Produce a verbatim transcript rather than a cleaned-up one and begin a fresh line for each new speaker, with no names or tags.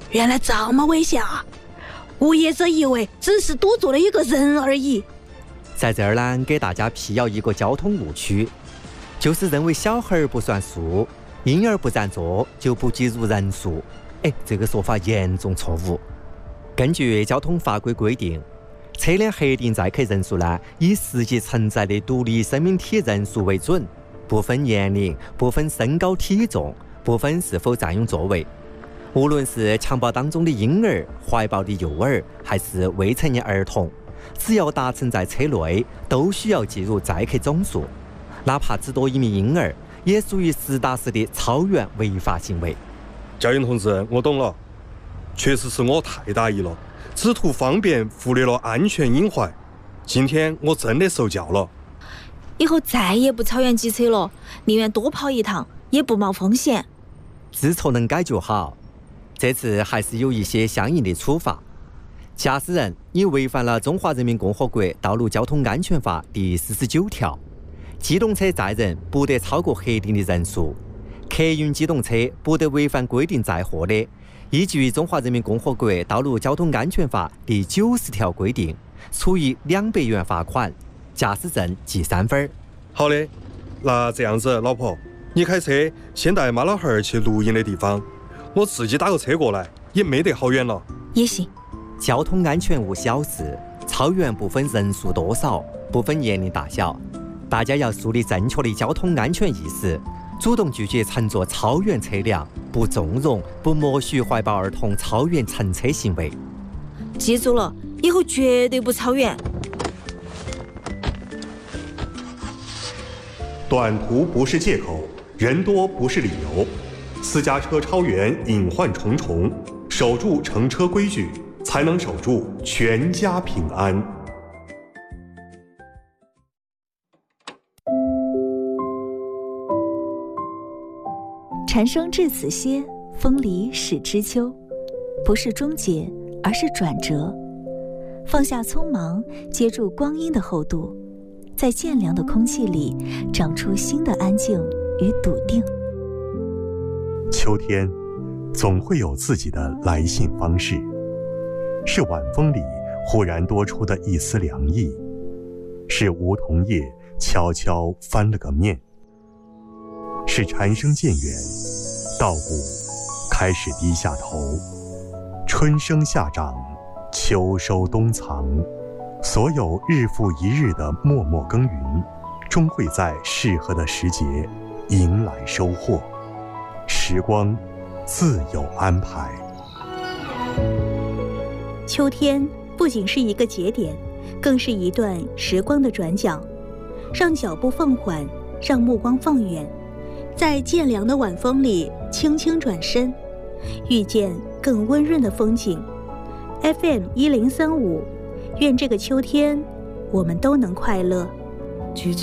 原来这么危险啊！无业者以为只是多坐了一个人而已。
在这儿呢，给大家辟谣一个交通误区，就是认为小孩不算数，婴儿不占座就不计入人数。哎，这个说法严重错误。根据交通法规规定，车辆核定载客人数呢，以实际存在的独立生命体人数为准，不分年龄，不分身高体重，不分是否占用座位。无论是襁褓当中的婴儿、怀抱的幼儿，还是未成年儿童，只要达成在车内，都需要计入载客总数。哪怕只多一名婴儿，也属于实打实的超员违法行为。
交警同志，我懂了，确实是我太大意了，只图方便，忽略了安全隐患。今天我真的受教了，
以后再也不超员机车了，宁愿多跑一趟，也不冒风险。
知错能改就好。这次还是有一些相应的处罚。驾驶人，你违反了《中华人民共和国道路交通安全法》第四十九条，机动车载人不得超过核定的人数，客运机动车不得违反规定载货的，依据《中华人民共和国道路交通安全法》第九十条规定，处以两百元罚款，驾驶证记三分。
好的，那这样子，老婆，你开车先带妈老汉儿去录音的地方，我自己打个车过来，也没得好远了。
也行。
交通安全无小事，超员不分人数多少，不分年龄大小，大家要树立正确的交通安全意识，主动拒绝乘坐超员车辆，不纵容、不默许怀抱儿童超员乘车行为。
记住了，以后绝对不超员。
短途不是借口，人多不是理由。私家车超员隐患重重，守住乘车规矩，才能守住全家平安。
蝉声至此歇，风离始知秋。不是终结，而是转折。放下匆忙，接住光阴的厚度，在渐凉的空气里长出新的安静与笃定。
秋天总会有自己的来信方式，是晚风里忽然多出的一丝凉意，是梧桐叶悄悄翻了个面，是蝉声渐远，稻谷开始低下头，春生夏长，秋收冬藏，所有日复一日的默默耕耘，终会在适合的时节迎来收获。时光自有安排。
秋天不仅是一个节点，更是一段时光的转角，让脚步放缓，让目光放远，在渐凉的晚风里轻轻转身，遇见更温润的风景。 F M 一零三五，愿这个秋天我们都能快乐。